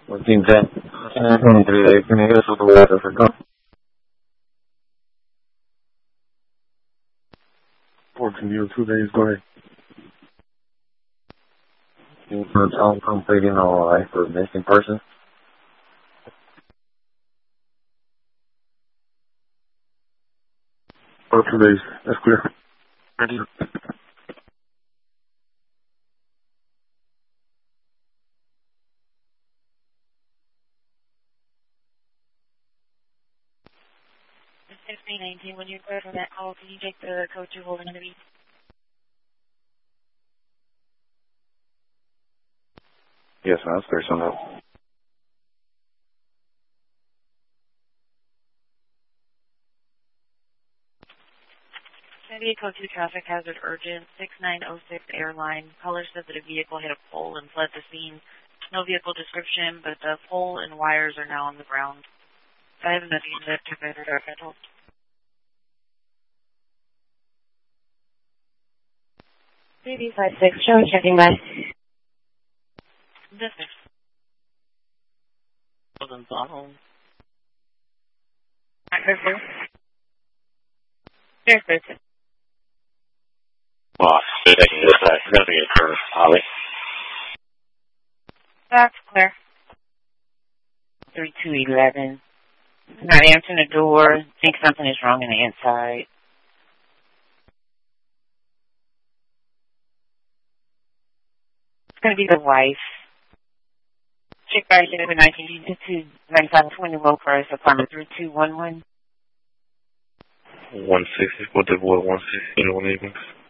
1510. Can you get us the water for come? 1402 days, go ahead. You want to tell them completing all life for missing person? For 2 days, that's clear. Thank you. It's 1619. When you're clear from that call, can you take the code you're holding on the beat? Yes, ma'am, that's clear. So no. San Diego 2 traffic hazard urgent, 6906 airline. Caller said that a vehicle hit a pole and fled the scene. No vehicle description, but the pole and wires are now on the ground. I have nothing left to better dark rental. BB56, show me checking by. This is Golden Bottle. Yes, sir. Well, it's going to be a curve, Holly. That's clear. 3211. Not answering the door. Think something is wrong on the inside. It's going to be the wife. Chick by 1922 9520 low price apartment 3211. 160, what the boy 160, 180.